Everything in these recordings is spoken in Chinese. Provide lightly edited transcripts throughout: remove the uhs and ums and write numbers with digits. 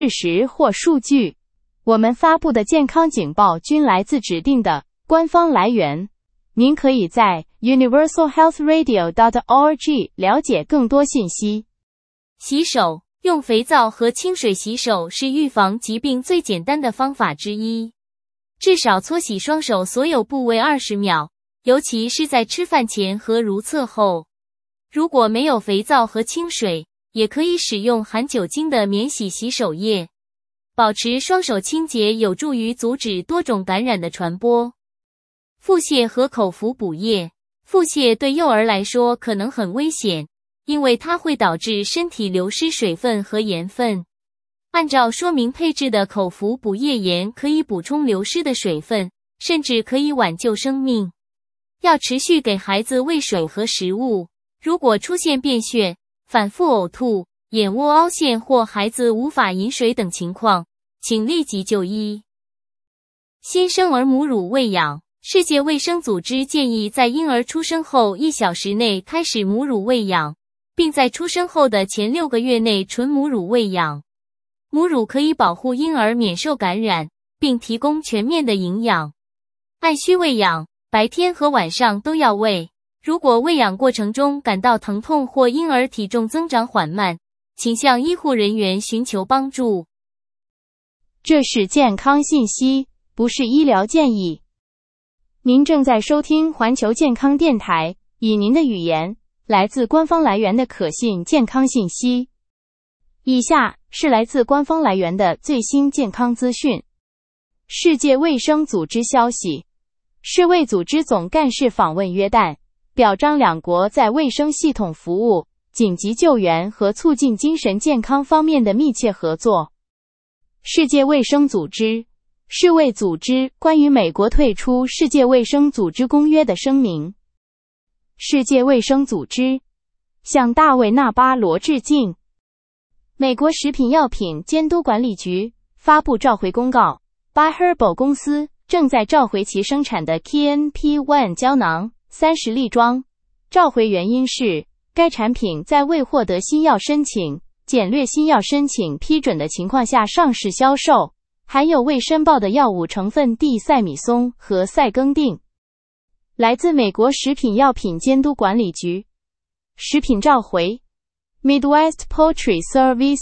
实或数据。我们发布的健康警报均来自指定的官方来源。您可以在 universalhealthradio.org 了解更多信息。 洗手，用肥皂和清水洗手是预防疾病最简单的方法之一。至少搓洗双手所有部位20秒，尤其是在吃饭前和如厕后。如果没有肥皂和清水，也可以使用含酒精的免洗洗手液。保持双手清洁有助于阻止多种感染的传播。腹泻和口服补液。腹泻对幼儿来说可能很危险，因为它会导致身体流失水分和盐分。按照说明配置的口服补液盐可以补充流失的水分，甚至可以挽救生命。要持续给孩子喂水和食物。如果出现便血、反复呕吐、眼窝凹陷或孩子无法饮水等情况，请立即就医。新生儿母乳喂养。世界卫生组织建议在婴儿出生后1小时内开始母乳喂养，并在出生后的前6个月内纯母乳喂养。母乳可以保护婴儿免受感染，并提供全面的营养。按需喂养，白天和晚上都要喂。如果喂养过程中感到疼痛或婴儿体重增长缓慢，请向医护人员寻求帮助。 这是健康信息，不是医疗建议。您正在收听环球健康电台，以您的语言，来自官方来源的可信健康信息。以下是来自官方来源的最新健康资讯。世界卫生组织消息，世卫组织总干事访问约旦，表彰两国在卫生系统服务、紧急救援和促进精神健康方面的密切合作。世界卫生组织世卫组织关于美国退出世界卫生组织公约的声明。世界卫生组织向大卫·纳巴罗致敬。美国食品药品监督管理局发布召回公告， By-Herbal 公司正在召回其生产的 KNP-1 胶囊30粒装。召回原因是该产品在未获得新药申请、简略新药申请批准的情况下上市销售，含有未申报的药物成分地塞米松和塞耕定。来自美国食品药品监督管理局。食品召回 Midwest Poultry Service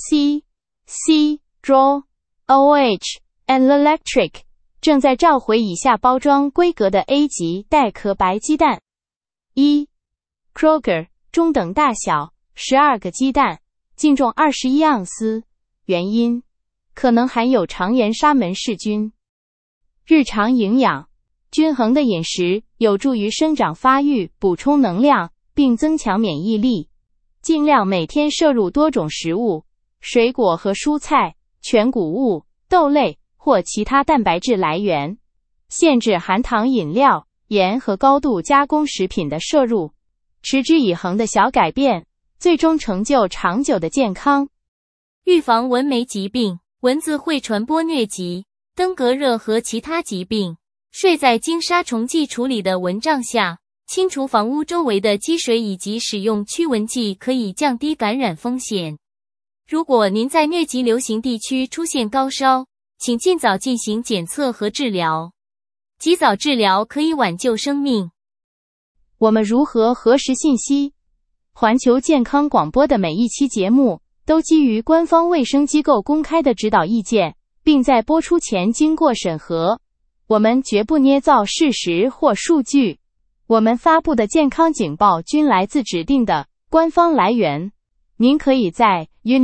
C. Draw OH and Electric 正在召回以下包装规格的 A 级带壳白鸡蛋。1. Kroger 中等大小12个鸡蛋，净重21盎司。原因可能含有肠炎沙门氏菌。日常营养，均衡的饮食有助于生长发育，补充能量，并增强免疫力。尽量每天摄入多种食物，水果和蔬菜、全谷物、豆类或其他蛋白质来源。限制含糖饮料、盐和高度加工食品的摄入。持之以恒的小改变，最终成就长久的健康。 预防蚊媒疾病。蚊子会传播疟疾、登革热和其他疾病。睡在经杀虫剂处理的蚊帐下，清除房屋周围的积水以及使用驱蚊剂可以降低感染风险。如果您在疟疾流行地区出现高烧，请尽早进行检测和治疗。及早治疗可以挽救生命。 我们如何核实信息？环球健康广播的每一期节目都基于官方卫生机构公开的指导意见，并在播出前经过审核。我们绝不捏造事实或数据。我们发布的健康警报均来自指定的官方来源。您可以在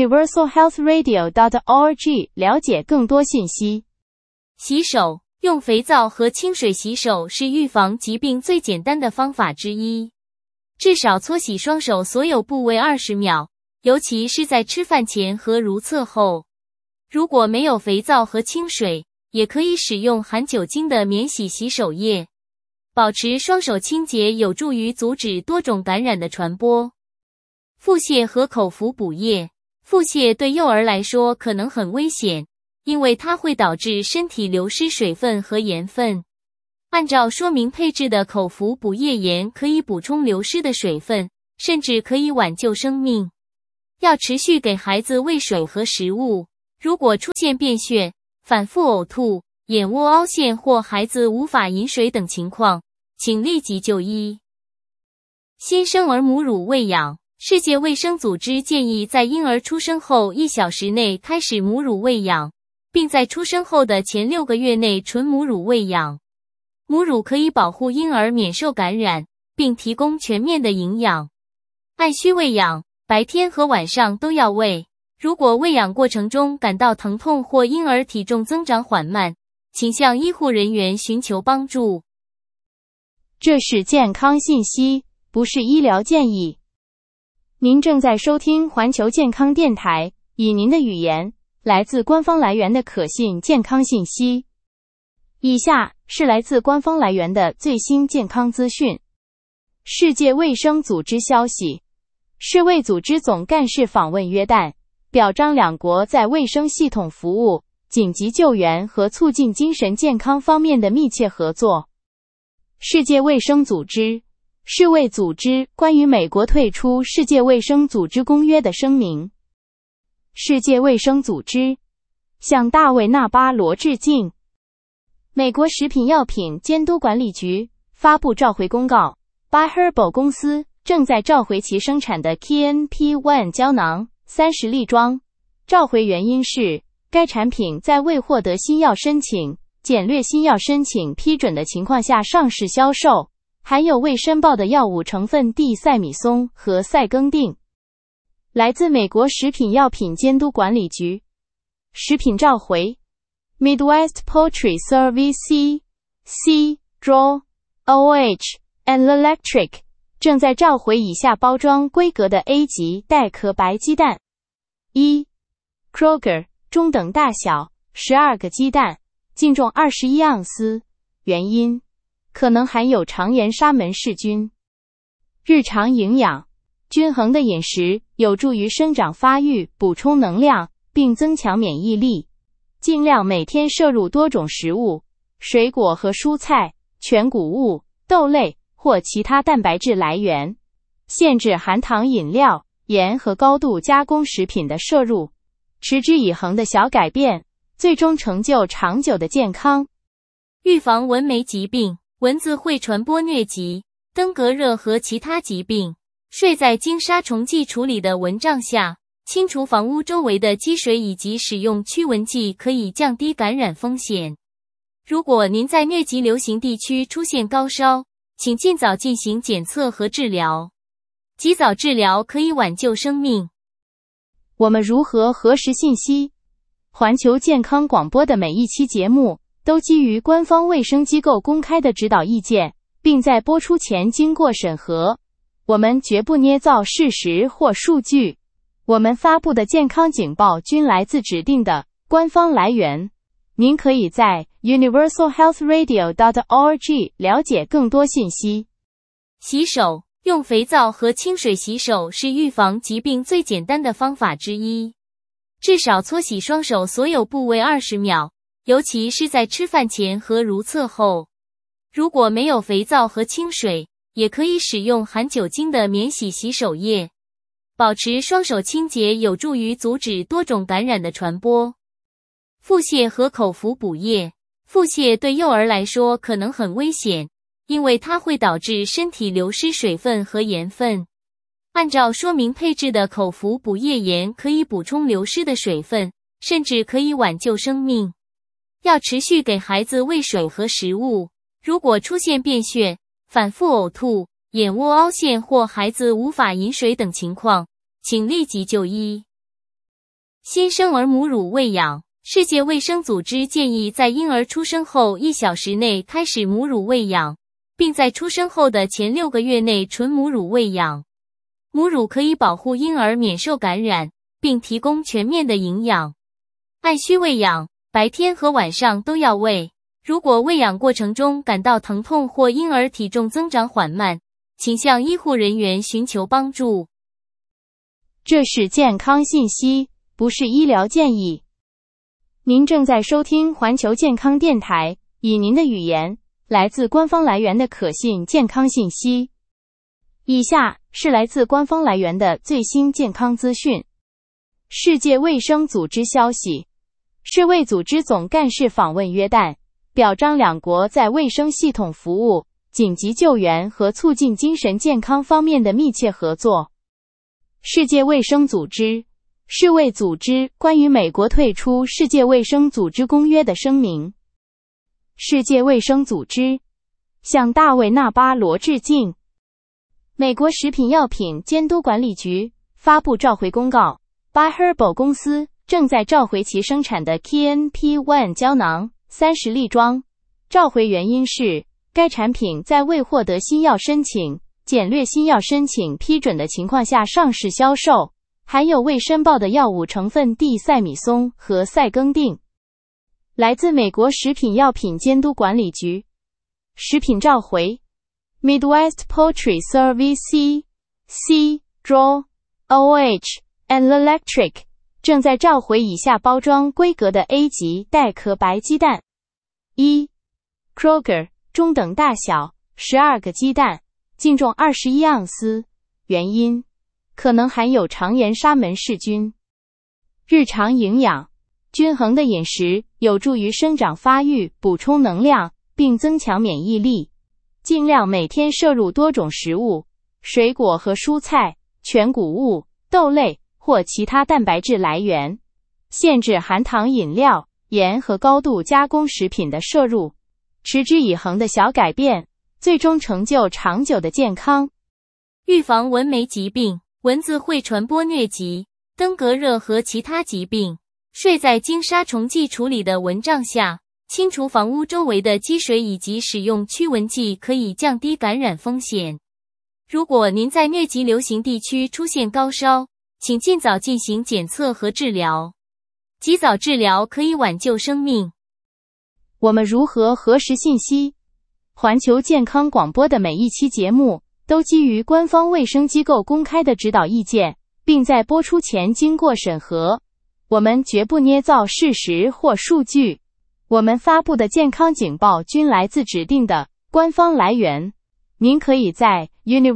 universalhealthradio.org 了解更多信息。 洗手，用肥皂和清水洗手是预防疾病最简单的方法之一。至少搓洗双手所有部位20秒。尤其是在吃饭前和如厕后。如果没有肥皂和清水，也可以使用含酒精的免洗洗手液。保持双手清洁有助于阻止多种感染的传播。腹泻和口服补液。腹泻对幼儿来说可能很危险，因为它会导致身体流失水分和盐分。按照说明配置的口服补液盐可以补充流失的水分，甚至可以挽救生命。要持续给孩子喂水和食物。 如果出现便血、反复呕吐、眼窝凹陷或孩子无法饮水等情况，请立即就医。新生儿母乳喂养，世界卫生组织建议在婴儿出生后1小时内开始母乳喂养，并在出生后的前6个月内纯母乳喂养。母乳可以保护婴儿免受感染，并提供全面的营养。按需喂养，白天和晚上都要喂。如果喂养过程中感到疼痛或婴儿体重增长缓慢，请向医护人员寻求帮助。 这是健康信息，不是医疗建议。您正在收听环球健康电台，以您的语言，来自官方来源的可信健康信息。以下是来自官方来源的最新健康资讯。世界卫生组织消息，世卫组织总干事访问约旦，表彰两国在卫生系统服务、紧急救援和促进精神健康方面的密切合作。世界卫生组织、世卫组织关于美国退出世界卫生组织公约的声明。世界卫生组织向大卫·纳巴罗致敬。美国食品药品监督管理局发布召回公告， By-Herbal 公司正在召回其生产的 KNP-1 胶囊30粒装。召回原因是该产品在未获得新药申请、简略新药申请批准的情况下上市销售，含有未申报的药物成分地塞米松和塞耕定。来自美国食品药品监督管理局。食品召回 Midwest Poultry Service C. Draw, and Electric 正在召回以下包装规格的 A 级带壳白鸡蛋。1. Kroger 中等大小12个鸡蛋，净重21盎司，原因可能含有肠炎沙门氏菌。日常营养，均衡的饮食有助于生长发育，补充能量，并增强免疫力。尽量每天摄入多种食物，水果和蔬菜、全谷物、豆类或其他蛋白质来源。限制含糖饮料、盐和高度加工食品的摄入。持之以恒的小改变，最终成就长久的健康。 预防蚊媒疾病，蚊子会传播疟疾、登革热和其他疾病。睡在经杀虫剂处理的蚊帐下，清除房屋周围的积水以及使用驱蚊剂可以降低感染风险。如果您在疟疾流行地区出现高烧，请尽早进行检测和治疗。及早治疗可以挽救生命。 我们如何核实信息？环球健康广播的每一期节目都基于官方卫生机构公开的指导意见，并在播出前经过审核。我们绝不捏造事实或数据。我们发布的健康警报均来自指定的官方来源。您可以在 universalhealthradio.org 了解更多信息。 洗手，用肥皂和清水洗手是预防疾病最简单的方法之一。至少搓洗双手所有部位20秒，尤其是在吃饭前和如厕后。如果没有肥皂和清水，也可以使用含酒精的免洗洗手液。保持双手清洁有助于阻止多种感染的传播。腹泻和口服补液。腹泻对幼儿来说可能很危险，因为它会导致身体流失水分和盐分。按照说明配置的口服补液盐可以补充流失的水分，甚至可以挽救生命。要持续给孩子喂水和食物。如果出现便血、反复呕吐、眼窝凹陷或孩子无法饮水等情况，请立即就医。新生儿母乳喂养，世界卫生组织建议在婴儿出生后1小时内开始母乳喂养，并在出生后的前6个月内纯母乳喂养。母乳可以保护婴儿免受感染，并提供全面的营养。按需喂养，白天和晚上都要喂。如果喂养过程中感到疼痛或婴儿体重增长缓慢，请向医护人员寻求帮助。 这是健康信息，不是医疗建议。您正在收听环球健康电台，以您的语言，来自官方来源的可信健康信息。以下是来自官方来源的最新健康资讯。世界卫生组织消息， 世卫组织总干事访问约旦，表彰两国在卫生系统服务、紧急救援和促进精神健康方面的密切合作。世界卫生组织、世卫组织关于美国退出世界卫生组织公约的声明。世界卫生组织向大卫·纳巴罗致敬。美国食品药品监督管理局发布召回公告， By-Herbal 公司正在召回其生产的 KNP-1 胶囊30粒装。召回原因是该产品在未获得新药申请、简略新药申请批准的情况下上市销售，含有未申报的药物成分地塞米松和塞耕定。来自美国食品药品监督管理局。食品召回 Midwest Poultry Service C.Draw OH and Electric 正在召回以下包装规格的 A 级带壳白鸡蛋。1. Kroger 中等大小12个鸡蛋，净重21盎司，原因可能含有肠炎沙门氏菌。日常营养，均衡的饮食有助于生长发育，补充能量，并增强免疫力。尽量每天摄入多种食物，水果和蔬菜、全谷物、豆类或其他蛋白质来源。限制含糖饮料、盐和高度加工食品的摄入。持之以恒的小改变，最终成就长久的健康。 预防蚊媒疾病。蚊子会传播疟疾、登革热和其他疾病。睡在经杀虫剂处理的蚊帐下，清除房屋周围的积水以及使用驱蚊剂可以降低感染风险。如果您在疟疾流行地区出现高烧，请尽早进行检测和治疗。及早治疗可以挽救生命。 我们如何核实信息？环球健康广播的每一期节目都基于官方卫生机构公开的指导意见，并在播出前经过审核。我们绝不捏造事实或数据。我们发布的健康警报均来自指定的官方来源。您可以在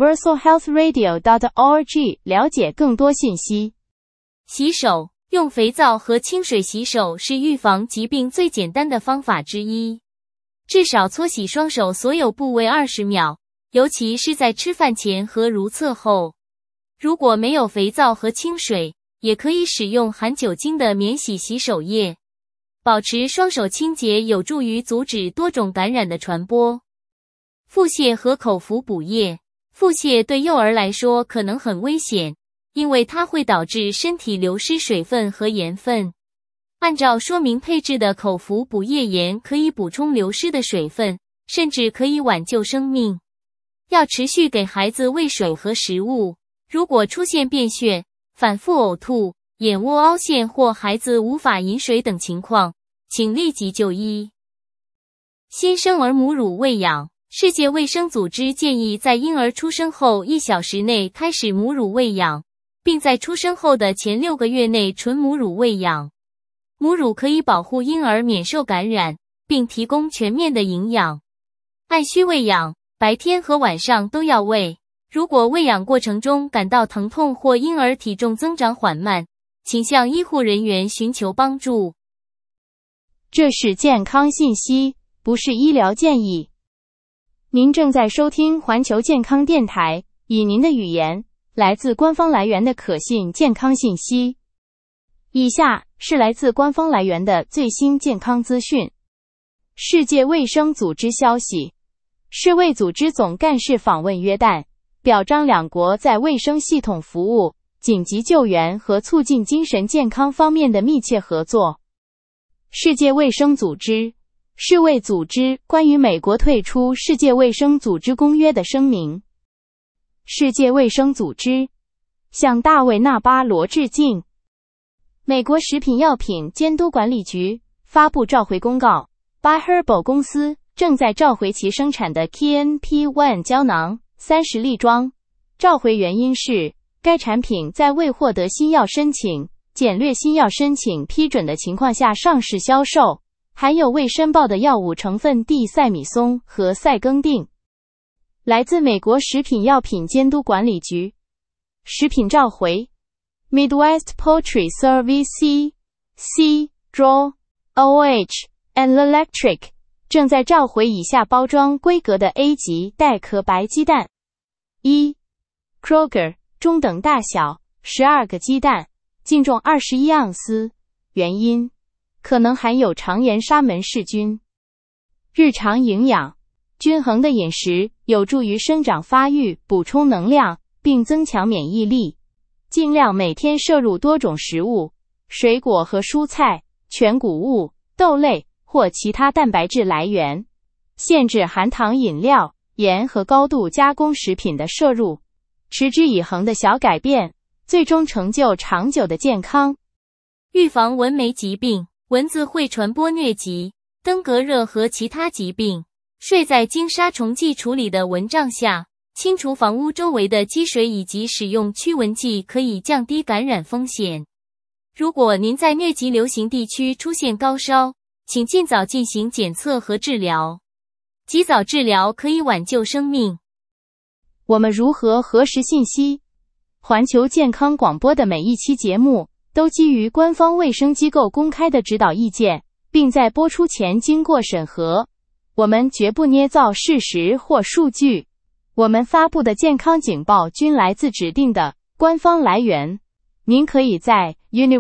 universalhealthradio.org 了解更多信息。 洗手，用肥皂和清水洗手是预防疾病最简单的方法之一。至少搓洗双手所有部位20秒，尤其是在吃饭前和如厕后。如果没有肥皂和清水，也可以使用含酒精的免洗洗手液。保持双手清洁有助于阻止多种感染的传播。腹泻和口服补液。腹泻对幼儿来说可能很危险，因为它会导致身体流失水分和盐分。按照说明配置的口服补液盐可以补充流失的水分，甚至可以挽救生命。要持续给孩子喂水和食物。如果出现便血、反复呕吐、眼窝凹陷或孩子无法饮水等情况，请立即就医。新生儿母乳喂养。世界卫生组织建议在婴儿出生后1小时内开始母乳喂养，并在出生后的前6个月内纯母乳喂养。母乳可以保护婴儿免受感染，并提供全面的营养。按需喂养，白天和晚上都要喂。如果喂养过程中感到疼痛或婴儿体重增长缓慢，请向医护人员寻求帮助。 这是健康信息，不是医疗建议。您正在收听环球健康电台，以您的语言来自官方来源的可信健康信息。以下是来自官方来源的最新健康资讯。世界卫生组织消息，世卫组织总干事访问约旦，表彰两国在卫生系统服务、紧急救援和促进精神健康方面的密切合作。世界卫生组织、世卫组织关于美国退出世界卫生组织公约的声明。世界卫生组织向大卫·纳巴罗致敬。美国食品药品监督管理局发布召回公告， By-Herbal 公司正在召回其生产的 KNP-1 胶囊30粒装。召回原因是该产品在未获得新药申请、简略新药申请批准的情况下上市销售，含有未申报的药物成分地塞米松和塞耕定。来自美国食品药品监督管理局。食品召回 Midwest Poultry Service C.Draw OH and Electric 正在召回以下包装规格的 A 级带壳白鸡蛋。1. Kroger 中等大小12个鸡蛋，净重21盎司，原因可能含有肠炎沙门氏菌。日常营养，均衡的饮食有助于生长发育，补充能量，并增强免疫力。尽量每天摄入多种食物，水果和蔬菜、全谷物、豆类或其他蛋白质来源。限制含糖饮料、盐和高度加工食品的摄入。持之以恒的小改变，最终成就长久的健康。 预防蚊媒疾病，蚊子会传播疟疾、登革热和其他疾病。睡在经杀虫剂处理的蚊帐下，清除房屋周围的积水以及使用驱蚊剂可以降低感染风险。如果您在疟疾流行地区出现高烧，请尽早进行检测和治疗。及早治疗可以挽救生命。 我们如何核实信息？环球健康广播的每一期节目都基于官方卫生机构公开的指导意见，并在播出前经过审核。我们绝不捏造事实或数据。我们发布的健康警报均来自指定的官方来源。您可以在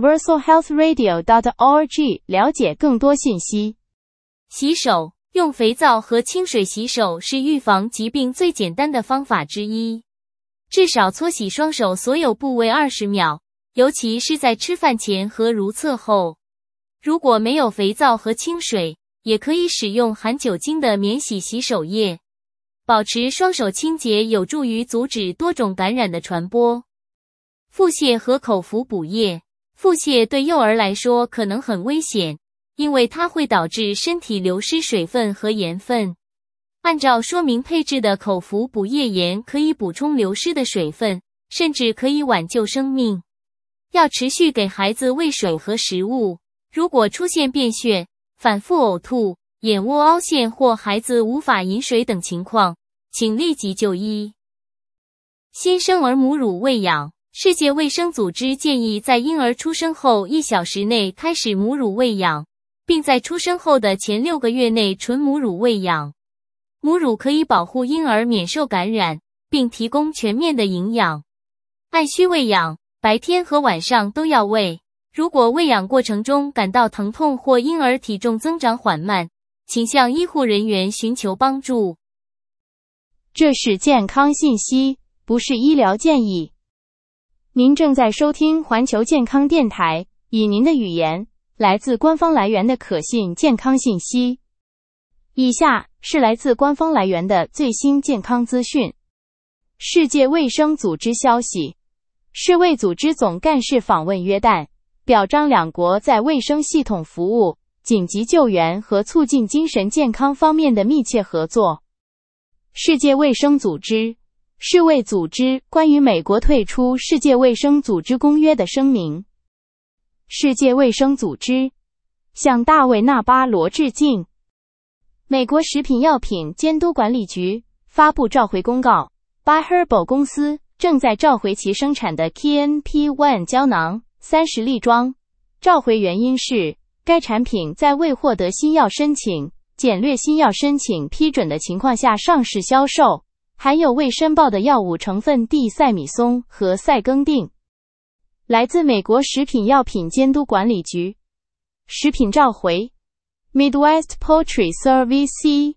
universalhealthradio.org 了解更多信息。 洗手，用肥皂和清水洗手是预防疾病最简单的方法之一。至少搓洗双手所有部位20秒，尤其是在吃饭前和如厕后。如果没有肥皂和清水，也可以使用含酒精的免洗洗手液。保持双手清洁有助于阻止多种感染的传播。腹泻和口服补液。腹泻对幼儿来说可能很危险，因为它会导致身体流失水分和盐分。按照说明配置的口服补液盐可以补充流失的水分，甚至可以挽救生命。要持续给孩子喂水和食物。如果出现便血、反复呕吐、眼窝凹陷或孩子无法饮水等情况，请立即就医。新生儿母乳喂养。世界卫生组织建议在婴儿出生后1小时内开始母乳喂养，并在出生后的前6个月内纯母乳喂养。母乳可以保护婴儿免受感染，并提供全面的营养。按需喂养，白天和晚上都要喂。如果喂养过程中感到疼痛或婴儿体重增长缓慢，请向医护人员寻求帮助。 这是健康信息，不是医疗建议。您正在收听环球健康电台，以您的语言，来自官方来源的可信健康信息。以下是来自官方来源的最新健康资讯。世界卫生组织消息，世卫组织总干事访问约旦，表彰两国在卫生系统服务、紧急救援和促进精神健康方面的密切合作。世界卫生组织世卫组织关于美国退出世界卫生组织公约的声明。世界卫生组织向大卫·纳巴罗致敬。美国食品药品监督管理局发布召回公告， By-Herbal 公司正在召回其生产的 KNP-1 胶囊30粒装。召回原因是该产品在未获得新药申请、简略新药申请批准的情况下上市销售，含有未申报的药物成分地塞米松和塞耕定。来自美国食品药品监督管理局。食品召回 Midwest Poultry Service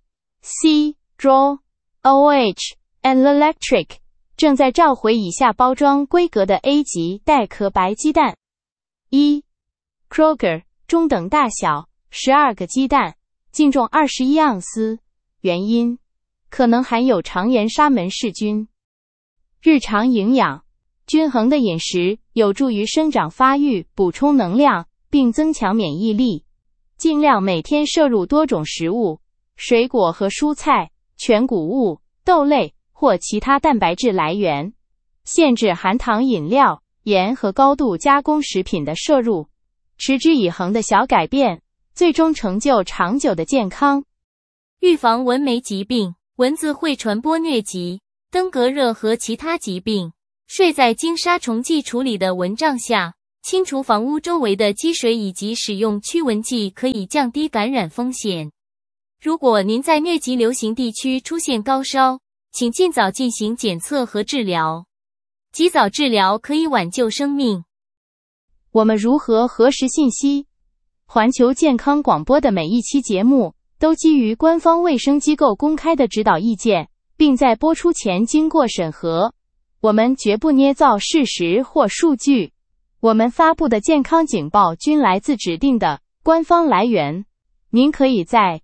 C. OH and Electric 正在召回以下包装规格的 A 级带壳白鸡蛋。1. Kroger 中等大小12个鸡蛋，净重21盎司，原因可能含有肠炎沙门氏菌。日常营养，均衡的饮食有助于生长发育，补充能量，并增强免疫力。尽量每天摄入多种食物，水果和蔬菜、全谷物、豆类或其他蛋白质来源。限制含糖饮料、盐和高度加工食品的摄入。持之以恒的小改变，最终成就长久的健康。 预防蚊媒疾病。蚊子会传播疟疾、登革热和其他疾病。睡在经杀虫剂处理的蚊帐下， 清除房屋周围的积水以及使用驱蚊剂可以降低感染风险。如果您在疟疾流行地区出现高烧，请尽早进行检测和治疗。及早治疗可以挽救生命。 我们如何核实信息？环球健康广播的每一期节目都基于官方卫生机构公开的指导意见，并在播出前经过审核。我们绝不捏造事实或数据。我们发布的健康警报均来自指定的官方来源。您可以在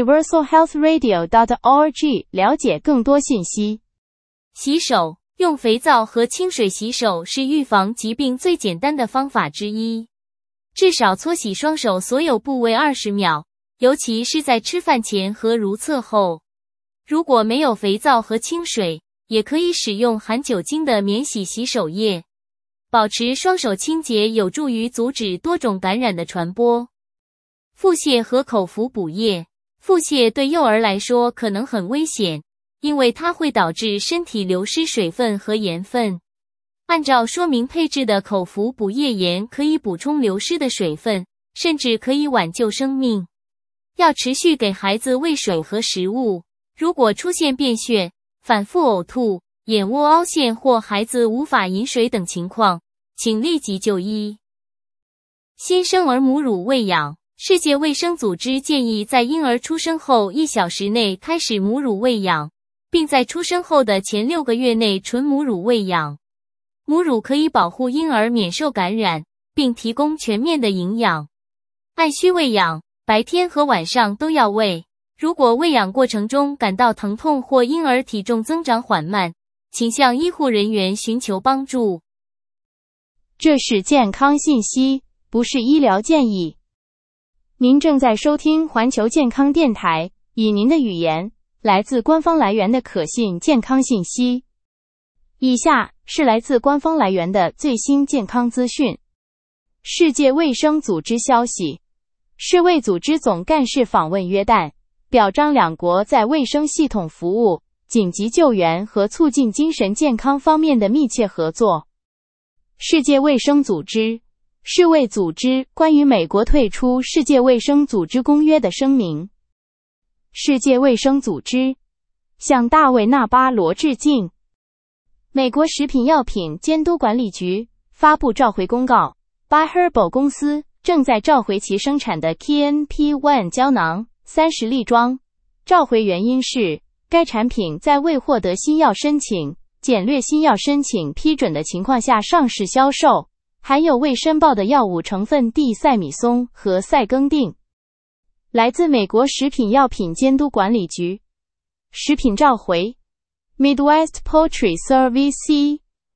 universalhealthradio.org 了解更多信息。 洗手，用肥皂和清水洗手是预防疾病最简单的方法之一。至少搓洗双手所有部位20秒，尤其是在吃饭前和如厕后。如果没有肥皂和清水，也可以使用含酒精的免洗洗手液。保持双手清洁有助于阻止多种感染的传播。腹泻和口服补液。腹泻对幼儿来说可能很危险，因为它会导致身体流失水分和盐分。按照说明配置的口服补液盐可以补充流失的水分，甚至可以挽救生命。要持续给孩子喂水和食物。如果出现便血、反复呕吐、眼窝凹陷或孩子无法饮水等情况，请立即就医。新生儿母乳喂养。世界卫生组织建议在婴儿出生后1小时内开始母乳喂养，并在出生后的前6个月内纯母乳喂养。母乳可以保护婴儿免受感染，并提供全面的营养。按需喂养，白天和晚上都要喂。如果喂养过程中感到疼痛或婴儿体重增长缓慢，请向医护人员寻求帮助。 这是健康信息，不是医疗建议。您正在收听环球健康电台，以您的语言，来自官方来源的可信健康信息。以下是来自官方来源的最新健康资讯。世界卫生组织消息，世卫组织总干事访问约旦，表彰两国在卫生系统服务、紧急救援和促进精神健康方面的密切合作。世界卫生组织世卫组织关于美国退出世界卫生组织公约的声明。世界卫生组织向大卫·纳巴罗致敬。美国食品药品监督管理局发布召回公告， By-Herbal 公司正在召回其生产的 KNP-1 胶囊30粒装。召回原因是该产品在未获得新药申请、简略新药申请批准的情况下上市销售，含有未申报的药物成分地塞米松和塞耕定。来自美国食品药品监督管理局。食品召回 Midwest Poultry Service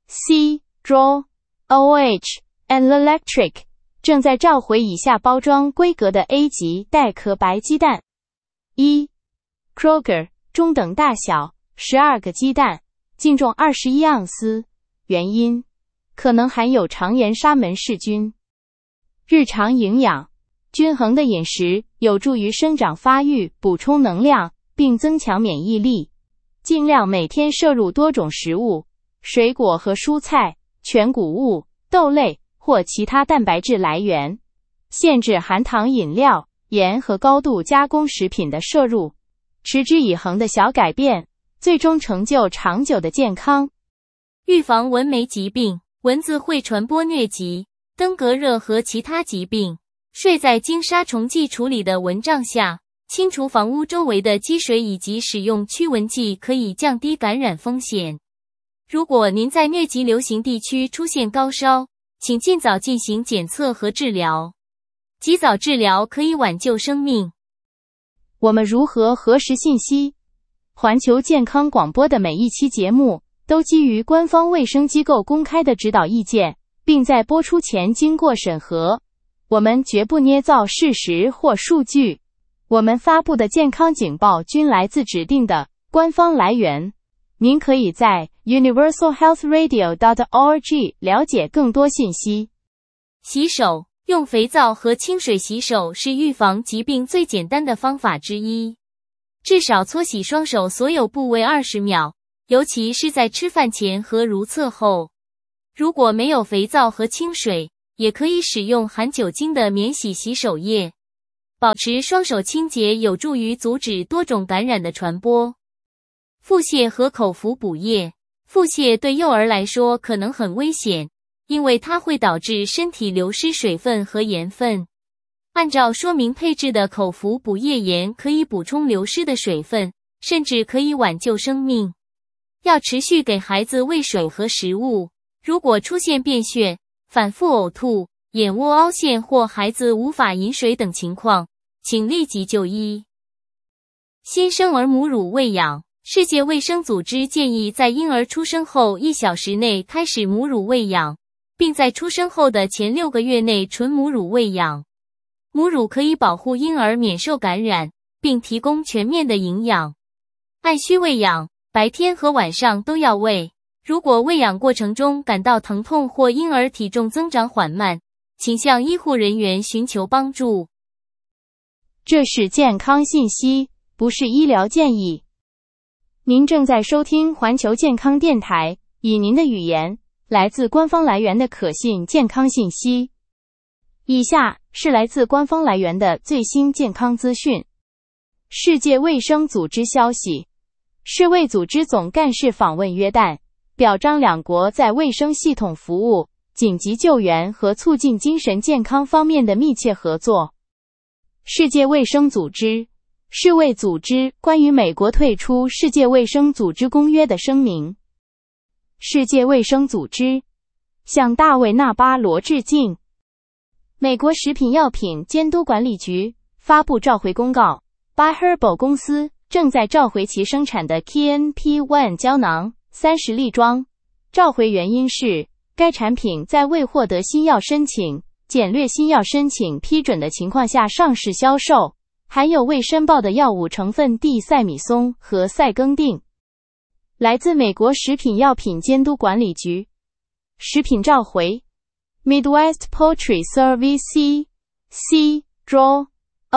C.Draw OH and Electric 正在召回以下包装规格的 A 级带壳白鸡蛋。1. Kroger 中等大小12个鸡蛋，净重21盎司。原因可能含有肠炎沙门氏菌。日常营养，均衡的饮食有助于生长发育，补充能量，并增强免疫力。尽量每天摄入多种食物，水果和蔬菜、全谷物、豆类或其他蛋白质来源。限制含糖饮料、盐和高度加工食品的摄入。持之以恒的小改变，最终成就长久的健康。 预防蚊媒疾病。蚊子会传播疟疾、登革热和其他疾病。睡在经杀虫剂处理的蚊帐下，清除房屋周围的积水以及使用驱蚊剂可以降低感染风险。如果您在疟疾流行地区出现高烧，请尽早进行检测和治疗。及早治疗可以挽救生命。 我们如何核实信息？环球健康广播的每一期节目都基于官方卫生机构公开的指导意见，并在播出前经过审核。我们绝不捏造事实或数据。我们发布的健康警报均来自指定的官方来源。您可以在 universalhealthradio.org 了解更多信息。 洗手，用肥皂和清水洗手是预防疾病最简单的方法之一。至少搓洗双手所有部位20秒。尤其是在吃饭前和如厕后。如果没有肥皂和清水， 也可以使用含酒精的免洗洗手液。保持双手清洁有助于阻止多种感染的传播。腹泻和口服补液。腹泻对幼儿来说可能很危险，因为它会导致身体流失水分和盐分。按照说明配置的口服补液盐可以补充流失的水分，甚至可以挽救生命。要持续给孩子喂水和食物。如果出现便血、反复呕吐、眼窝凹陷或孩子无法饮水等情况，请立即就医。新生儿母乳喂养。世界卫生组织建议在婴儿出生后1小时内开始母乳喂养，并在出生后的前6个月内纯母乳喂养。母乳可以保护婴儿免受感染，并提供全面的营养。按需喂养，白天和晚上都要喂。如果喂养过程中感到疼痛或婴儿体重增长缓慢，请向医护人员寻求帮助。 这是健康信息，不是医疗建议。您正在收听环球健康电台，以您的语言来自官方来源的可信健康信息。以下是来自官方来源的最新健康资讯。世界卫生组织消息，世卫组织总干事访问约旦，表彰两国在卫生系统服务、紧急救援和促进精神健康方面的密切合作。世界卫生组织世卫组织关于美国退出世界卫生组织公约的声明。世界卫生组织向大卫·纳巴罗致敬。美国食品药品监督管理局发布召回公告， By-Herbal 公司正在召回其生产的 KNP-1 胶囊30粒装。召回原因是该产品在未获得新药申请、简略新药申请批准的情况下上市销售，含有未申报的药物成分地塞米松和塞耕定。来自美国食品药品监督管理局。食品召回 Midwest Poultry Service C.Draw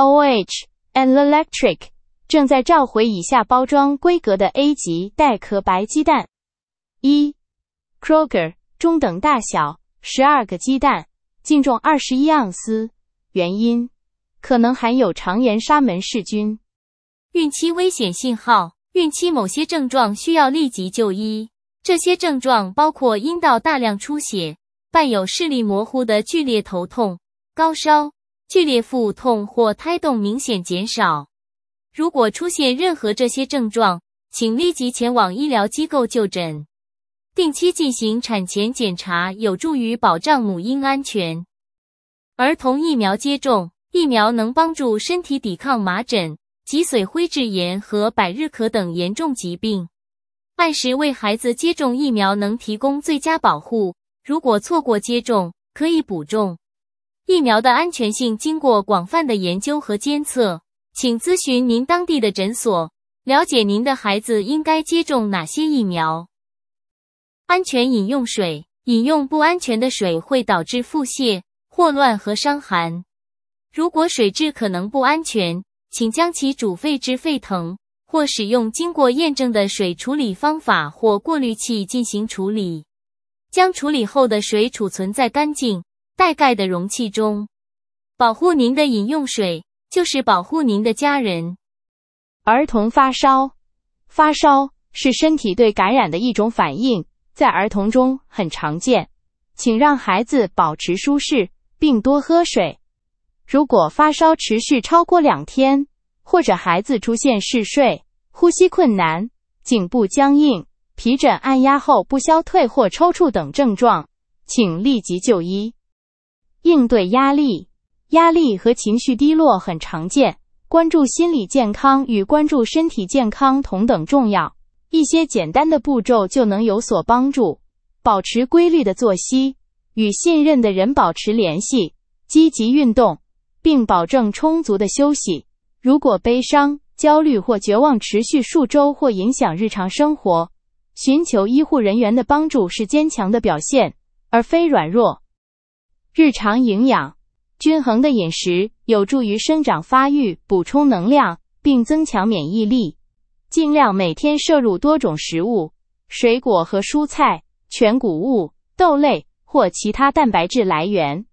OH and Electric 正在召回以下包装规格的 A 级带壳白鸡蛋。1. Kroger 中等大小12个鸡蛋，净重21盎司。原因可能含有肠炎沙门氏菌。 孕期危险信号。孕期某些症状需要立即就医，这些症状包括阴道大量出血，伴有视力模糊的剧烈头痛、高烧、剧烈腹痛或胎动明显减少。如果出现任何这些症状，请立即前往医疗机构就诊。定期进行产前检查有助于保障母婴安全。儿童疫苗接种。疫苗能帮助身体抵抗麻疹、脊髓灰质炎和百日咳等严重疾病。按时为孩子接种疫苗能提供最佳保护，如果错过接种，可以补种。疫苗的安全性经过广泛的研究和监测，请咨询您当地的诊所，了解您的孩子应该接种哪些疫苗。安全饮用水。饮用不安全的水会导致腹泻、霍乱和伤寒。如果水质可能不安全，请将其煮沸至沸腾，或使用经过验证的水处理方法或过滤器进行处理。将处理后的水储存在干净、带盖的容器中。保护您的饮用水，就是保护您的家人。 儿童发烧。发烧是身体对感染的一种反应，在儿童中很常见。请让孩子保持舒适，并多喝水。如果发烧持续超过2天，或者孩子出现嗜睡、呼吸困难、颈部僵硬、皮疹按压后不消退或抽搐等症状，请立即就医。应对压力。压力和情绪低落很常见，关注心理健康与关注身体健康同等重要。一些简单的步骤就能有所帮助。保持规律的作息，与信任的人保持联系，积极运动，并保证充足的休息。如果悲伤、焦虑或绝望持续数周或影响日常生活，寻求医护人员的帮助是坚强的表现，而非软弱。日常营养。均衡的饮食有助于生长发育，补充能量，并增强免疫力。尽量每天摄入多种食物，水果和蔬菜、全谷物、豆类或其他蛋白质来源。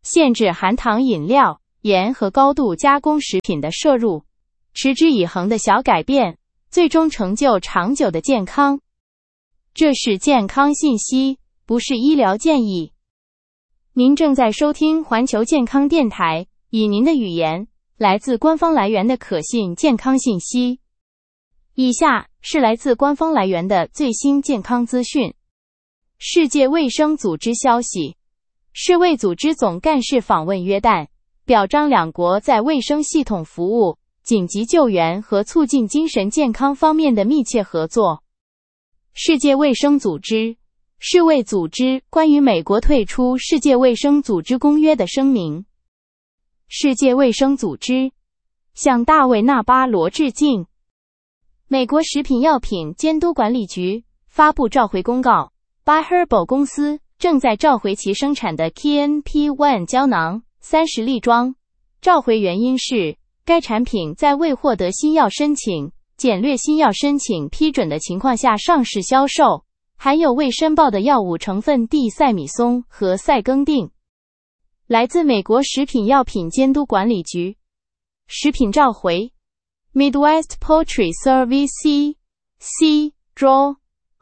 限制含糖饮料、盐和高度加工食品的摄入，持之以恒的小改变，最终成就长久的健康。这是健康信息，不是医疗建议。您正在收听环球健康电台，以您的语言来自官方来源的可信健康信息。以下是来自官方来源的最新健康资讯。世界卫生组织消息，世卫组织总干事访问约旦，表彰两国在卫生系统服务、紧急救援和促进精神健康方面的密切合作。世界卫生组织、世卫组织关于美国退出世界卫生组织公约的声明。世界卫生组织向大卫·纳巴罗致敬。美国食品药品监督管理局发布召回公告， By-Herbal 公司正在召回其生产的 KNP-1 胶囊30粒装。召回原因是该产品在未获得新药申请、简略新药申请批准的情况下上市销售，含有未申报的药物成分地塞米松和塞耕定。来自美国食品药品监督管理局。食品召回 Midwest Poultry Service C.Draw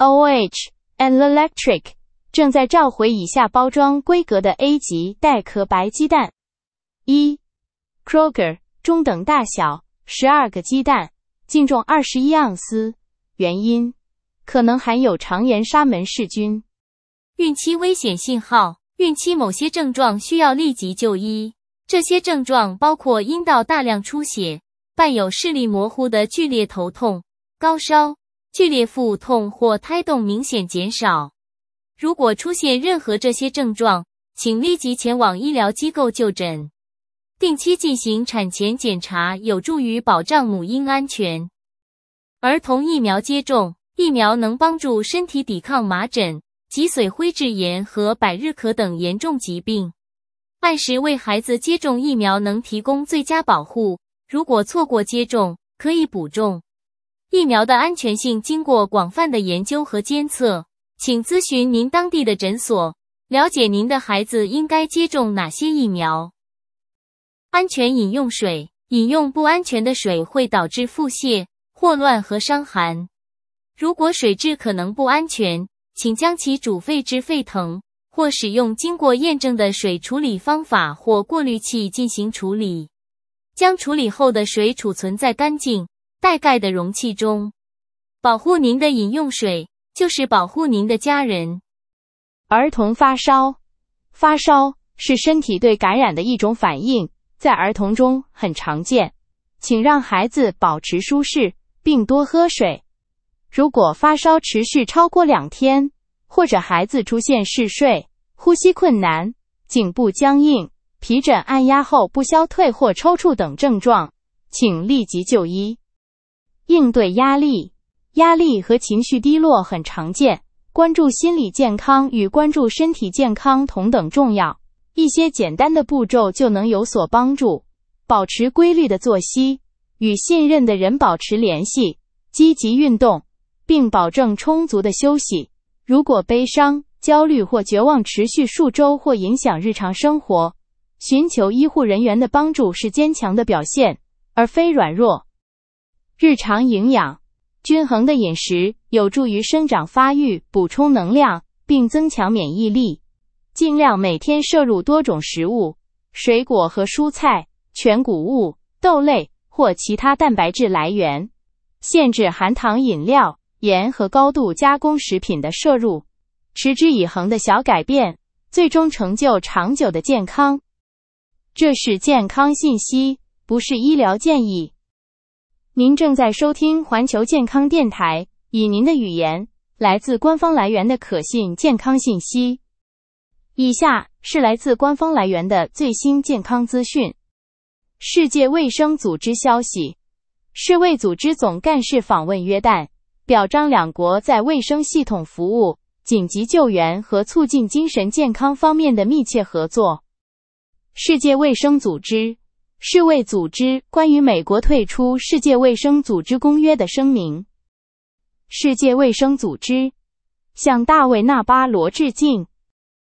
OH and Electric 正在召回以下包装规格的 A 级带壳白鸡蛋。1. Kroger 中等大小12个鸡蛋，净重21盎司，原因可能含有肠炎沙门氏菌。 孕期危险信号，孕期某些症状需要立即就医。这些症状包括阴道大量出血，伴有视力模糊的剧烈头痛、高烧、剧烈腹痛或胎动明显减少。如果出现任何这些症状，请立即前往医疗机构就诊。定期进行产前检查有助于保障母婴安全。儿童疫苗接种，疫苗能帮助身体抵抗麻疹、脊髓灰质炎和百日咳等严重疾病。按时为孩子接种疫苗能提供最佳保护，如果错过接种，可以补种。疫苗的安全性经过广泛的研究和监测，请咨询您当地的诊所，了解您的孩子应该接种哪些疫苗。安全饮用水，饮用不安全的水会导致腹泻、霍乱和伤寒。如果水质可能不安全，请将其煮沸至沸腾，或使用经过验证的水处理方法或过滤器进行处理。将处理后的水储存在干净、带盖的容器中。保护您的饮用水，就是保护您的家人。 儿童发烧，发烧是身体对感染的一种反应，在儿童中很常见。请让孩子保持舒适，并多喝水。如果发烧持续超过2天，或者孩子出现嗜睡、呼吸困难、颈部僵硬、皮疹按压后不消退或抽搐等症状，请立即就医。应对压力，压力和情绪低落很常见，关注心理健康与关注身体健康同等重要。一些简单的步骤就能有所帮助。保持规律的作息，与信任的人保持联系，积极运动，并保证充足的休息。如果悲伤、焦虑或绝望持续数周或影响日常生活，寻求医护人员的帮助是坚强的表现，而非软弱。日常营养，均衡的饮食有助于生长发育，补充能量，并增强免疫力。尽量每天摄入多种食物，水果和蔬菜、全谷物、豆类或其他蛋白质来源。限制含糖饮料、盐和高度加工食品的摄入，持之以恒的小改变，最终成就长久的健康。这是健康信息，不是医疗建议。您正在收听环球健康电台，以您的语言来自官方来源的可信健康信息。以下是来自官方来源的最新健康资讯。世界卫生组织消息，世卫组织总干事访问约旦，表彰两国在卫生系统服务、紧急救援和促进精神健康方面的密切合作。世界卫生组织、世卫组织关于美国退出世界卫生组织公约的声明。世界卫生组织向大卫·纳巴罗致敬。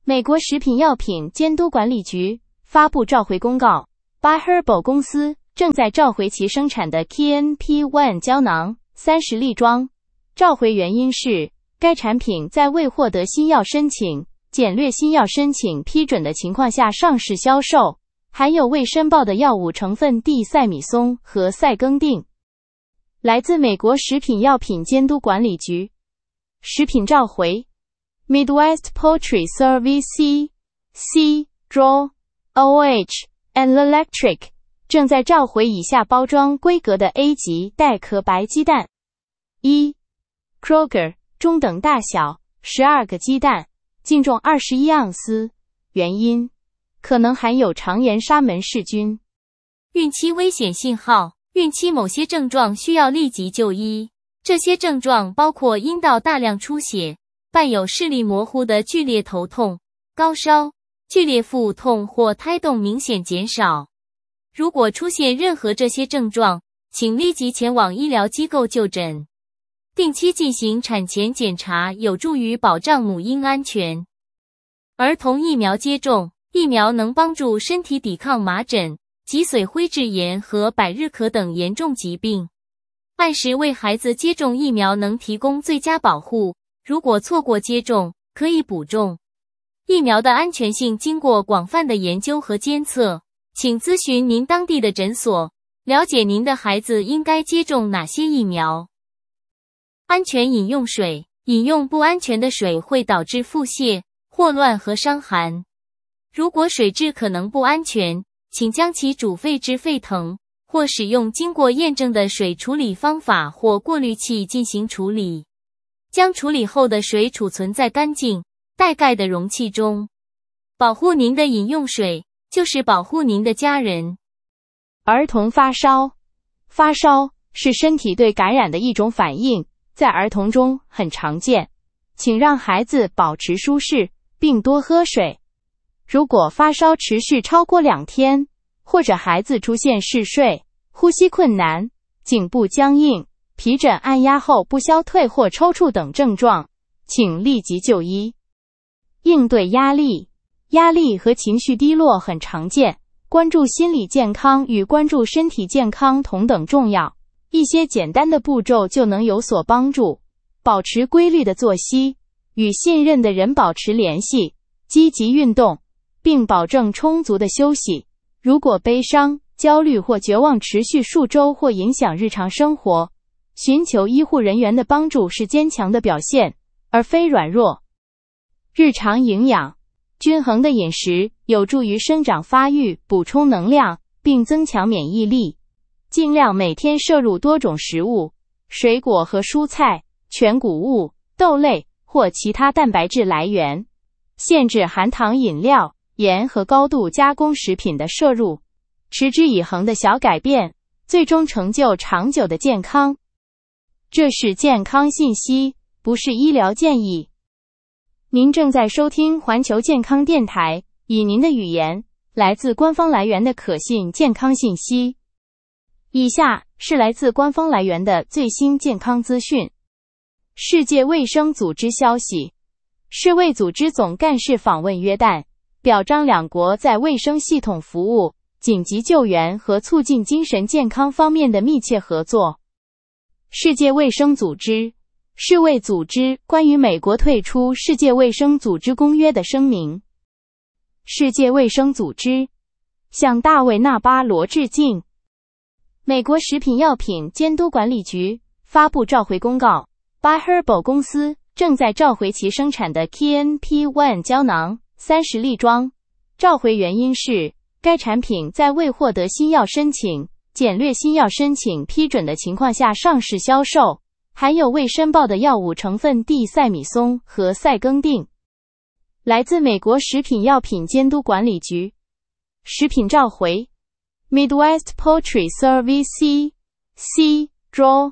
美国食品药品监督管理局发布召回公告 ，By-Herbal 公司正在召回其生产的 KNP-1 胶囊30粒装。召回原因是该产品在未获得新药申请、简略新药申请批准的情况下上市销售，含有未申报的药物成分地塞米松和塞耕定。来自美国食品药品监督管理局。食品召回 Midwest Poultry Service C. Draw, and Electric 正在召回以下包装规格的 A 级带壳白鸡蛋。1. Kroger 中等大小12个鸡蛋，净重21盎司。原因可能含有肠炎沙门氏菌。 孕期危险信号，孕期某些症状需要立即就医。这些症状包括阴道大量出血，伴有视力模糊的剧烈头痛、高烧、剧烈腹痛或胎动明显减少。如果出现任何这些症状，请立即前往医疗机构就诊。定期进行产前检查有助于保障母婴安全。儿童疫苗接种，疫苗能帮助身体抵抗麻疹、脊髓灰质炎和百日咳等严重疾病。按时为孩子接种疫苗能提供最佳保护，如果错过接种，可以补种。疫苗的安全性经过广泛的研究和监测，请咨询您当地的诊所，了解您的孩子应该接种哪些疫苗。安全饮用水，饮用不安全的水会导致腹泻、霍乱和伤寒。如果水质可能不安全，请将其煮沸至沸腾，或使用经过验证的水处理方法或过滤器进行处理。将处理后的水储存在干净、带盖的容器中。保护您的饮用水，就是保护您的家人。 儿童发烧，发烧是身体对感染的一种反应，在儿童中很常见。请让孩子保持舒适，并多喝水。如果发烧持续超过2天，或者孩子出现嗜睡、呼吸困难、颈部僵硬、皮疹按压后不消退或抽搐等症状，请立即就医。应对压力，压力和情绪低落很常见，关注心理健康与关注身体健康同等重要。一些简单的步骤就能有所帮助。保持规律的作息，与信任的人保持联系，积极运动，并保证充足的休息。如果悲伤、焦虑或绝望持续数周或影响日常生活，寻求医护人员的帮助是坚强的表现，而非软弱。日常营养，均衡的饮食有助于生长发育，补充能量，并增强免疫力。尽量每天摄入多种食物，水果和蔬菜、全谷物、豆类或其他蛋白质来源。限制含糖饮料、盐和高度加工食品的摄入。持之以恒的小改变，最终成就长久的健康。这是健康信息，不是医疗建议。您正在收听环球健康电台，以您的语言，来自官方来源的可信健康信息。以下是来自官方来源的最新健康资讯。世界卫生组织消息，世卫组织总干事访问约旦，表彰两国在卫生系统服务、紧急救援和促进精神健康方面的密切合作。世界卫生组织，世卫组织关于美国退出世界卫生组织公约的声明。世界卫生组织向大卫·纳巴罗致敬。美国食品药品监督管理局发布召回公告， By-Herbal 公司正在召回其生产的 KNP-1 胶囊30粒装。召回原因是该产品在未获得新药申请、简略新药申请批准的情况下上市销售，含有未申报的药物成分地塞米松和塞耕定。来自美国食品药品监督管理局。食品召回 Midwest Poultry Service C. Draw,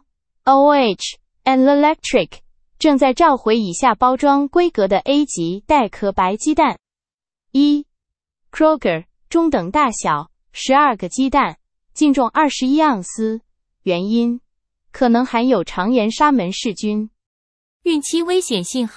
and Electric 正在召回以下包装规格的 A 级带壳白鸡蛋。1. Kroger 中等大小12个鸡蛋，净重21盎司。原因可能含有肠炎沙门氏菌。 孕期危险信号，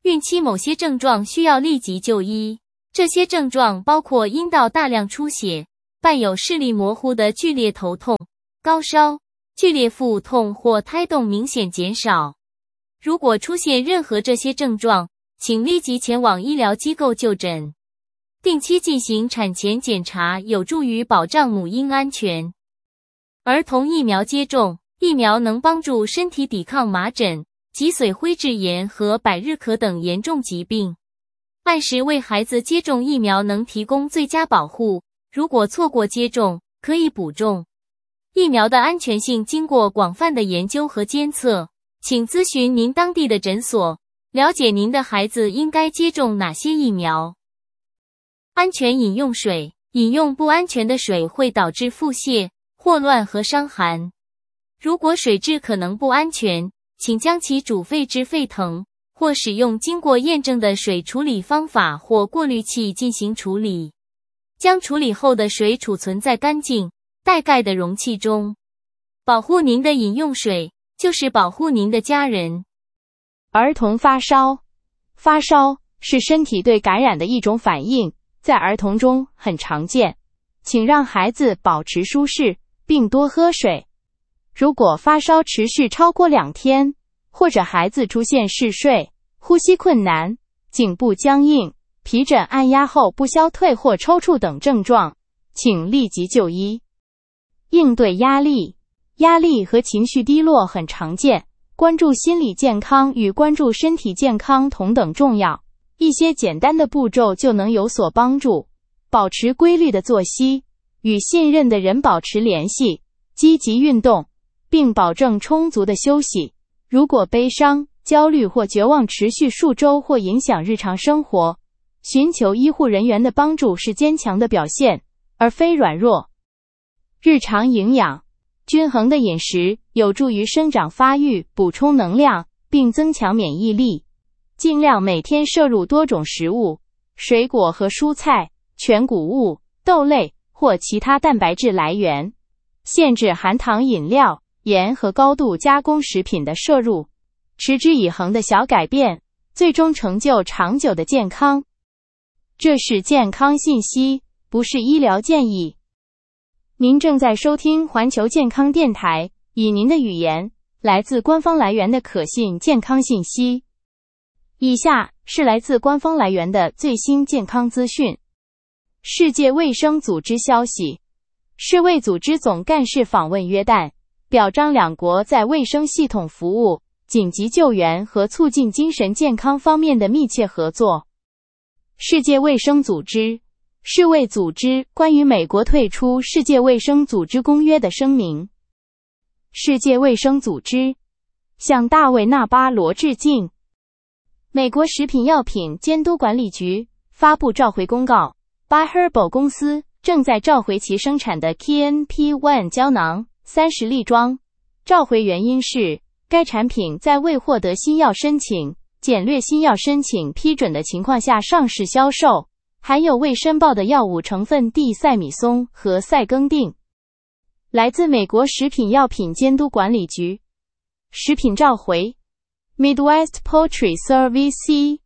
孕期某些症状需要立即就医，这些症状包括阴道大量出血，伴有视力模糊的剧烈头痛、高烧、剧烈腹痛或胎动明显减少。如果出现任何这些症状，请立即前往医疗机构就诊。定期进行产前检查有助于保障母婴安全。儿童疫苗接种，疫苗能帮助身体抵抗麻疹、脊髓灰质炎和百日咳等严重疾病。按时为孩子接种疫苗能提供最佳保护，如果错过接种，可以补种。疫苗的安全性经过广泛的研究和监测，请咨询您当地的诊所，了解您的孩子应该接种哪些疫苗。安全饮用水，饮用不安全的水会导致腹泻、霍乱和伤寒。如果水质可能不安全，请将其煮沸至沸腾，或使用经过验证的水处理方法或过滤器进行处理。将处理后的水储存在干净、带盖的容器中。保护您的饮用水，就是保护您的家人。 儿童发烧，发烧是身体对感染的一种反应，在儿童中很常见，请让孩子保持舒适，并多喝水。如果发烧持续超过2天，或者孩子出现嗜睡、呼吸困难、颈部僵硬、皮疹按压后不消退或抽搐等症状，请立即就医。应对压力，压力和情绪低落很常见，关注心理健康与关注身体健康同等重要。一些简单的步骤就能有所帮助。保持规律的作息，与信任的人保持联系，积极运动，并保证充足的休息。如果悲伤、焦虑或绝望持续数周或影响日常生活，寻求医护人员的帮助是坚强的表现，而非软弱。日常营养，均衡的饮食有助于生长发育，补充能量，并增强免疫力。尽量每天摄入多种食物，水果和蔬菜、全谷物、豆类或其他蛋白质来源。限制含糖饮料、盐和高度加工食品的摄入。持之以恒的小改变，最终成就长久的健康。这是健康信息，不是医疗建议。您正在收听环球健康电台，以您的语言，来自官方来源的可信健康信息。以下是来自官方来源的最新健康资讯。世界卫生组织消息，世卫组织总干事访问约旦，表彰两国在卫生系统服务、紧急救援和促进精神健康方面的密切合作。世界卫生组织，世卫组织关于美国退出世界卫生组织公约的声明。世界卫生组织向大卫·纳巴罗致敬。美国食品药品监督管理局发布召回公告， By-Herbal 公司正在召回其生产的 KNP-1 胶囊30粒装。召回原因是该产品在未获得新药申请、简略新药申请批准的情况下上市销售，含有未申报的药物成分地塞米松和塞耕定。来自美国食品药品监督管理局。食品召回 Midwest Poultry Service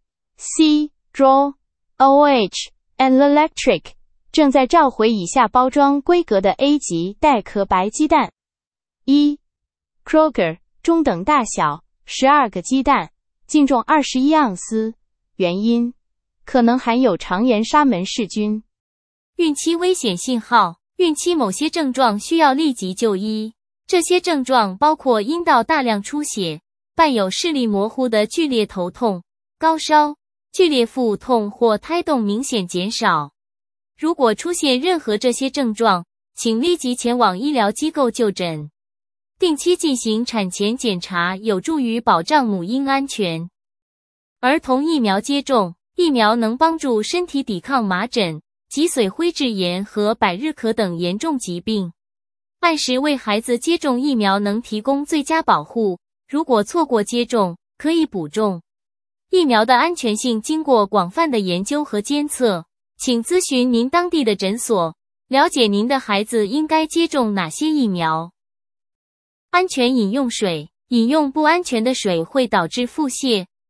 C. Draw、OH and Electric 正在召回以下包装规格的 A 级带壳白鸡蛋。1. Kroger 中等大小12个鸡蛋，净重21盎司。原因可能含有肠炎沙门氏菌。 孕期危险信号，孕期某些症状需要立即就医。这些症状包括阴道大量出血，伴有视力模糊的剧烈头痛、高烧、剧烈腹痛或胎动明显减少。如果出现任何这些症状，请立即前往医疗机构就诊。定期进行产前检查有助于保障母婴安全。儿童疫苗接种，疫苗能帮助身体抵抗麻疹、脊髓灰质炎和百日咳等严重疾病。按时为孩子接种疫苗能提供最佳保护，如果错过接种，可以补种。疫苗的安全性经过广泛的研究和监测，请咨询您当地的诊所，了解您的孩子应该接种哪些疫苗。安全饮用水，饮用不安全的水会导致腹泻、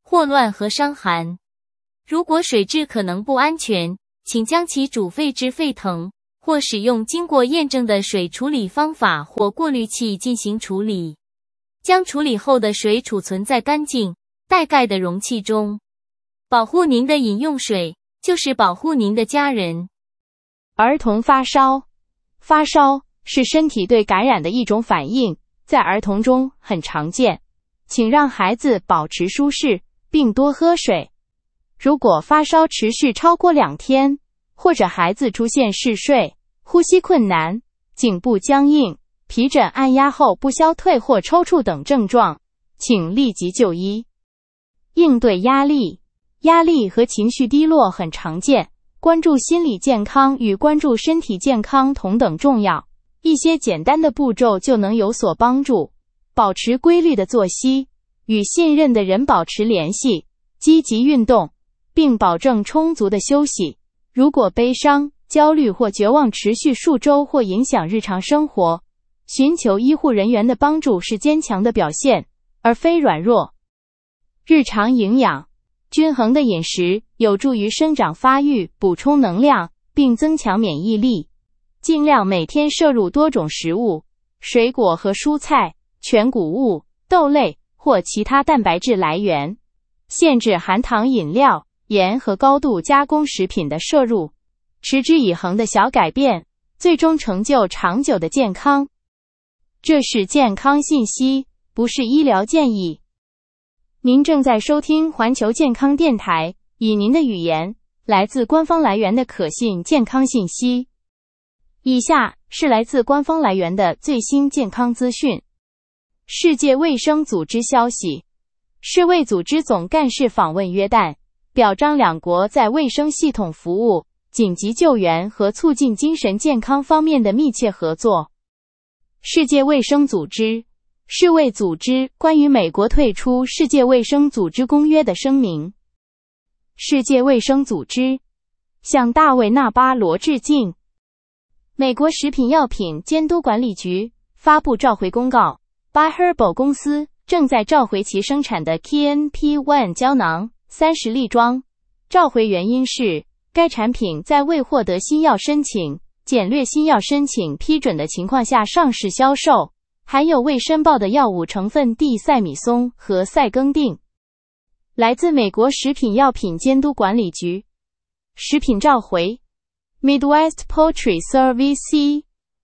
霍乱和伤寒。如果水质可能不安全，请将其煮沸至沸腾，或使用经过验证的水处理方法或过滤器进行处理。将处理后的水储存在干净、带盖的容器中。保护您的饮用水，就是保护您的家人。 儿童发烧。发烧是身体对感染的一种反应，在儿童中很常见。请让孩子保持舒适，并多喝水。如果发烧持续超过2天，或者孩子出现嗜睡、呼吸困难、颈部僵硬、皮疹按压后不消退或抽搐等症状，请立即就医。应对压力。压力和情绪低落很常见，关注心理健康与关注身体健康同等重要。一些简单的步骤就能有所帮助。保持规律的作息，与信任的人保持联系，积极运动，并保证充足的休息。如果悲伤、焦虑或绝望持续数周或影响日常生活，寻求医护人员的帮助是坚强的表现，而非软弱。日常营养。均衡的饮食有助于生长发育，补充能量，并增强免疫力。尽量每天摄入多种食物，水果和蔬菜、全谷物、豆类或其他蛋白质来源。限制含糖饮料、盐和高度加工食品的摄入。持之以恒的小改变，最终成就长久的健康。这是健康信息，不是医疗建议。您正在收听环球健康电台，以您的语言，来自官方来源的可信健康信息。以下是来自官方来源的最新健康资讯。世界卫生组织消息，世卫组织总干事访问约旦，表彰两国在卫生系统服务、紧急救援和促进精神健康方面的密切合作。世界卫生组织世卫组织关于美国退出世界卫生组织公约的声明。世界卫生组织向大卫·纳巴罗致敬。美国食品药品监督管理局发布召回公告， By-Herbal 公司正在召回其生产的 KNP-1 胶囊30粒装。召回原因是该产品在未获得新药申请、简略新药申请批准的情况下上市销售，含有未申报的药物成分地塞米松和塞耕定。来自美国食品药品监督管理局。食品召回 Midwest Poultry Service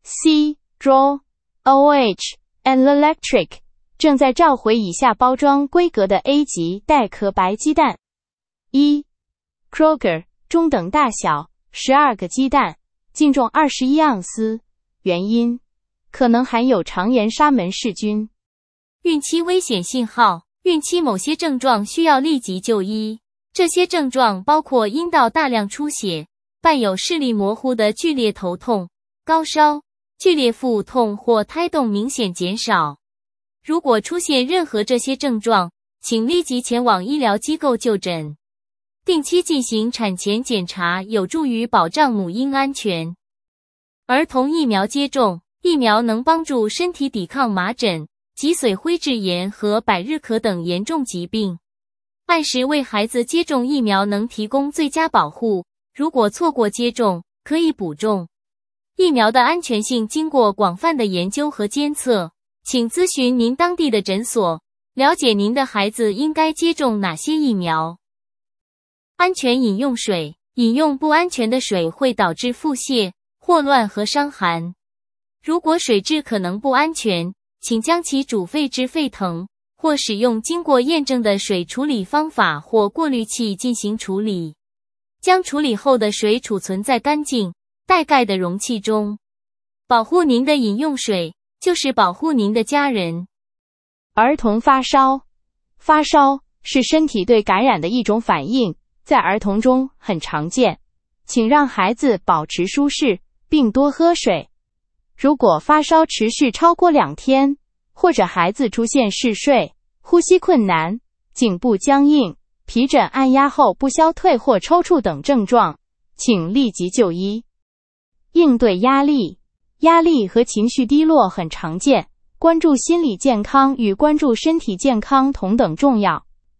C. Draw、OH and Electric 正在召回以下包装规格的 A 级带壳白鸡蛋。1. Kroger 中等大小12个鸡蛋，净重21盎司。原因可能含有肠炎沙门氏菌。 孕期危险信号。孕期某些症状需要立即就医，这些症状包括阴道大量出血，伴有视力模糊的剧烈头痛、高烧、剧烈腹痛或胎动明显减少。如果出现任何这些症状，请立即前往医疗机构就诊。定期进行产前检查有助于保障母婴安全。儿童疫苗接种。疫苗能帮助身体抵抗麻疹、脊髓灰质炎和百日咳等严重疾病。按时为孩子接种疫苗能提供最佳保护，如果错过接种，可以补种。疫苗的安全性经过广泛的研究和监测，请咨询您当地的诊所，了解您的孩子应该接种哪些疫苗。安全饮用水。饮用不安全的水会导致腹泻、霍乱和伤寒。如果水质可能不安全，请将其煮沸至沸腾，或使用经过验证的水处理方法或过滤器进行处理。将处理后的水储存在干净、带盖的容器中。保护您的饮用水，就是保护您的家人。 儿童发烧。发烧是身体对感染的一种反应，在儿童中很常见。请让孩子保持舒适，并多喝水。如果发烧持续超过2天，或者孩子出现嗜睡、呼吸困难、颈部僵硬、皮疹按压后不消退或抽搐等症状，请立即就医。应对压力。压力和情绪低落很常见，关注心理健康与关注身体健康同等重要。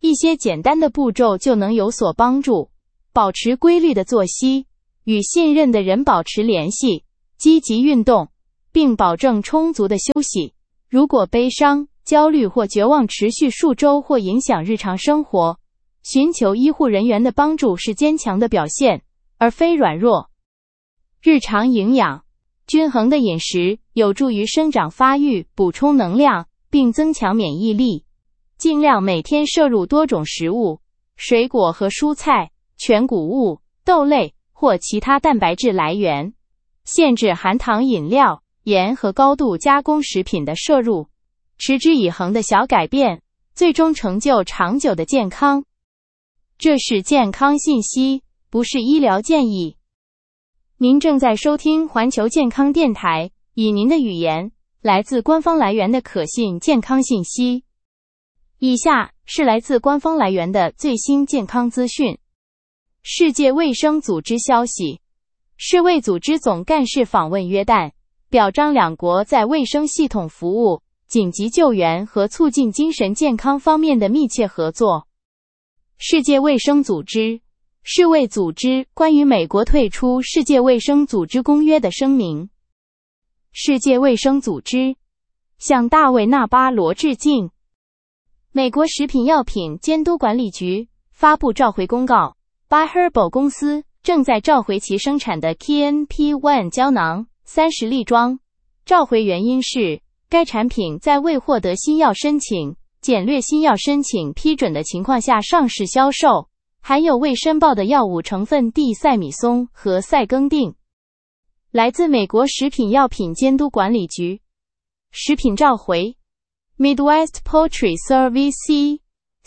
一些简单的步骤就能有所帮助。保持规律的作息，与信任的人保持联系，积极运动，并保证充足的休息。如果悲伤、焦虑或绝望持续数周或影响日常生活，寻求医护人员的帮助是坚强的表现，而非软弱。日常营养，均衡的饮食有助于生长发育，补充能量，并增强免疫力。尽量每天摄入多种食物，水果和蔬菜、全谷物、豆类或其他蛋白质来源。限制含糖饮料、盐和高度加工食品的摄入。持之以恒的小改变，最终成就长久的健康。这是健康信息，不是医疗建议。您正在收听环球健康电台，以您的语言，来自官方来源的可信健康信息。以下是来自官方来源的最新健康资讯。世界卫生组织消息，世卫组织总干事访问约旦，表彰两国在卫生系统服务、紧急救援和促进精神健康方面的密切合作。世界卫生组织，世卫组织关于美国退出世界卫生组织公约的声明。世界卫生组织向大卫·纳巴罗致敬。美国食品药品监督管理局发布召回公告， By-Herbal 公司正在召回其生产的 KNP-1 胶囊30粒装。召回原因是该产品在未获得新药申请、简略新药申请批准的情况下上市销售，含有未申报的药物成分地塞米松和塞耕定。来自美国食品药品监督管理局。食品召回 Midwest Poultry Service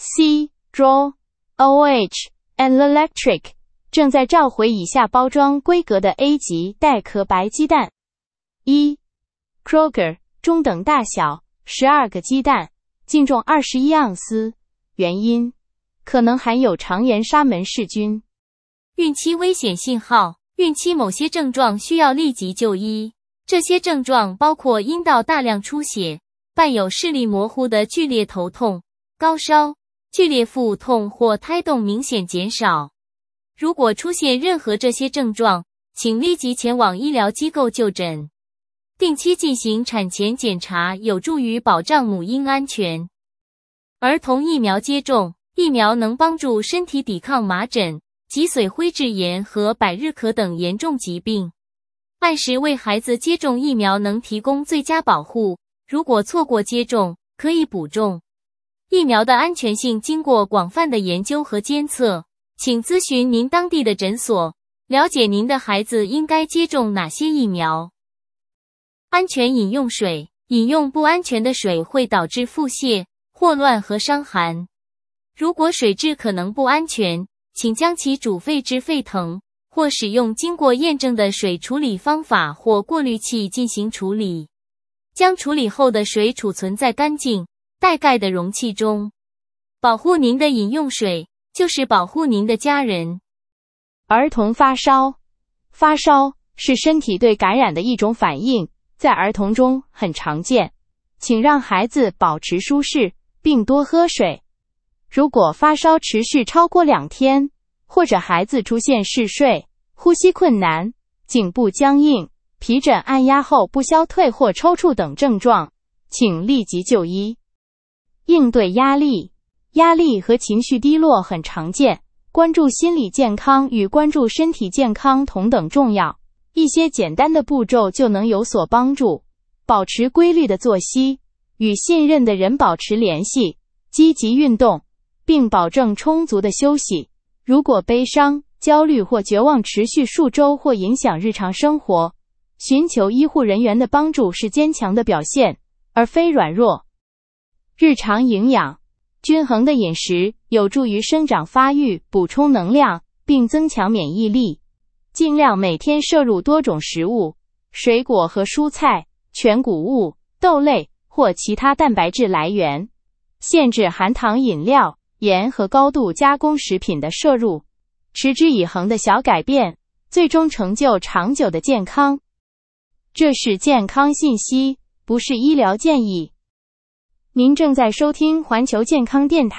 C. Draw, and Electric 正在召回以下包装规格的 A 级带壳白鸡蛋。1. Kroger 中等大小12个鸡蛋，净重21盎司。原因可能含有肠炎沙门氏菌。 孕期危险信号，孕期某些症状需要立即就医。这些症状包括阴道大量出血，伴有视力模糊的剧烈头痛、高烧、剧烈腹痛或胎动明显减少。如果出现任何这些症状，请立即前往医疗机构就诊。定期进行产前检查有助于保障母婴安全。儿童疫苗接种，疫苗能帮助身体抵抗麻疹、脊髓灰质炎和百日咳等严重疾病。按时为孩子接种疫苗能提供最佳保护，如果错过接种，可以补种。疫苗的安全性经过广泛的研究和监测，请咨询您当地的诊所，了解您的孩子应该接种哪些疫苗。安全饮用水，饮用不安全的水会导致腹泻、霍乱和伤寒。如果水质可能不安全，请将其煮沸至沸腾，或使用经过验证的水处理方法或过滤器进行处理。将处理后的水储存在干净、带盖的容器中。保护您的饮用水，就是保护您的家人。 儿童发烧，发烧是身体对感染的一种反应，在儿童中很常见。请让孩子保持舒适，并多喝水。如果发烧持续超过2天，或者孩子出现嗜睡、呼吸困难、颈部僵硬、皮疹按压后不消退或抽搐等症状，请立即就医。应对压力，压力和情绪低落很常见，关注心理健康与关注身体健康同等重要。一些简单的步骤就能有所帮助。保持规律的作息，与信任的人保持联系，积极运动，并保证充足的休息。如果悲伤、焦虑或绝望持续数周或影响日常生活，寻求医护人员的帮助是坚强的表现，而非软弱。日常营养，均衡的饮食有助于生长发育，补充能量，并增强免疫力。尽量每天摄入多种食物，水果和蔬菜、全谷物、豆类或其他蛋白质来源。限制含糖饮料、盐和高度加工食品的摄入。持之以恒的小改变，最终成就长久的健康。这是健康信息，不是医疗建议。您正在收听环球健康电台，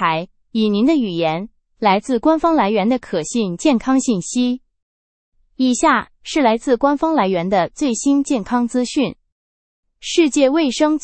以您的语言，来自官方来源的可信健康信息。以下是来自官方来源的最新健康资讯。世界卫生